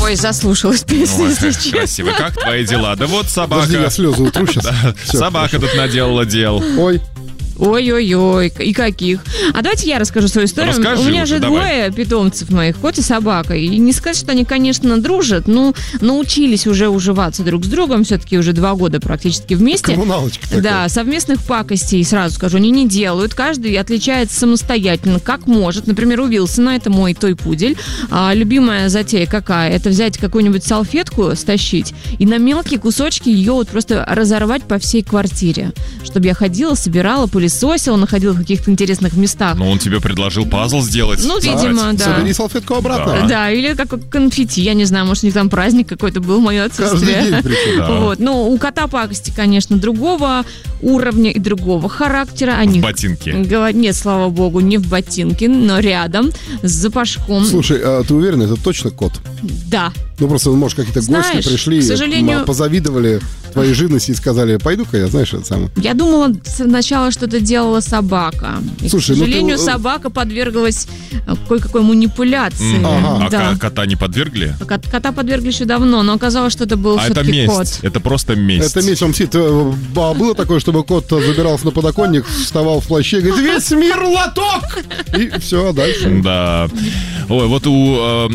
Ой, заслушалась песня, если честно. Красиво. Как твои дела? Да вот собака. Подожди, я слезы утру сейчас. Да, собака тут наделала дел. Ой. Ой-ой-ой, и каких. А давайте я расскажу свою историю. Расскажи У меня уже, же давай. двое питомцев моих, кот и собака. И не сказать, что они, конечно, дружат, но научились уже уживаться друг с другом. Все-таки уже 2 года практически вместе. Коммуналочка такая. Да, совместных пакостей, сразу скажу, они не делают. Каждый отличается самостоятельно, как может. Например, у Вилсона, это мой той-пудель, любимая затея какая? Это взять какую-нибудь салфетку, стащить, и на мелкие кусочки ее вот просто разорвать по всей квартире. Чтобы я ходила, собирала, пылесосила, находила в каких-то интересных местах. Но он тебе предложил пазл сделать. Ну, видимо, да. Собери салфетку обратно. Да, или как конфетти, я не знаю, может, у них там праздник какой-то был, мое отсутствие. Каждый день причем. Да. Вот. Ну, у кота пакости, конечно, другого уровня и другого характера. Они ботинки. Нет, слава богу, не в ботинке, но рядом, с запашком. Слушай, а ты уверена, это точно кот? Да. Ну, просто, может, какие-то Знаешь, гости пришли, к сожалению- позавидовали твоей жирности и сказали, пойду-ка я, знаешь, это самое. Я думала сначала, что это делала собака. И, Слушай, к ну сожалению, ты- собака подверглась кое-какой манипуляции. Ага. Да. Кота не подвергли? Кота подвергли еще давно, но оказалось, что это был А это все-таки месть. кот. Это просто месть. Это месть, он сидит. Было такое, чтобы кот забирался на подоконник, вставал в плаще и говорит, весь мир лоток! И все, а дальше. Да. Ой, вот у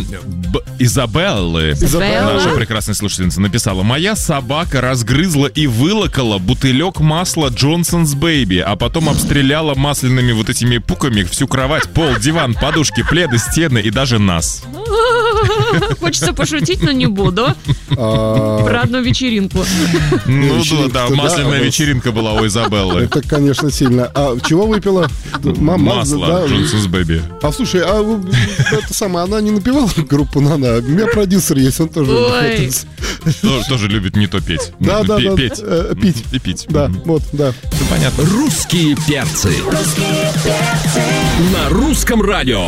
Изабеллы, Изабелла. наша прекрасная слушательница, написала: моя собака разгрызла и вылокала бутылек масла Johnson's Baby, а потом обстреляла масляными вот этими пуками всю кровать, пол, диван, подушки, пледы, стены и даже нас. Хочется пошутить, но не буду. Про одну вечеринку. Ну вечеринка-то, да, да, масляная у вас. вечеринка была у Изабеллы. Это, конечно, сильно. А чего выпила? Масло да. Johnson's Baby. А слушай, это самое, она не напевала группу «Нана»? У меня продюсер есть, он тоже Ой. Тоже любит не то петь. Да, да, да. Петь. Пить. И пить. Да, вот, да. Все понятно. Русские перцы. На русском радио.